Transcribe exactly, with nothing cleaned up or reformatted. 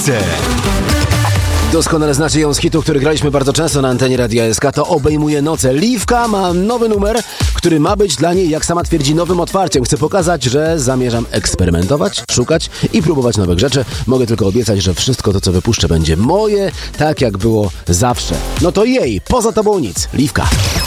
Doskonale znacie ją z hitu, który graliśmy bardzo często na antenie Radia S K. To Obejmuje noce. Liwka ma nowy numer, który ma być dla niej, jak sama twierdzi, nowym otwarciem. Chcę pokazać, że zamierzam eksperymentować, szukać i próbować nowych rzeczy. Mogę tylko obiecać, że wszystko to, co wypuszczę, będzie moje, tak jak było zawsze. No to jej, poza tobą nic. Liwka.